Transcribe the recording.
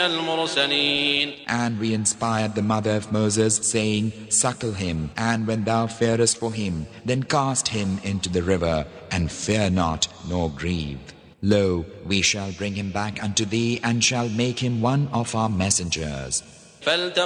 المرسلين. And we inspired the mother of Moses, saying, Suckle him, and when thou fearest for him, then cast him into the river, and fear not, nor grieve. Lo, we shall bring him back unto thee, and shall make him one of our messengers.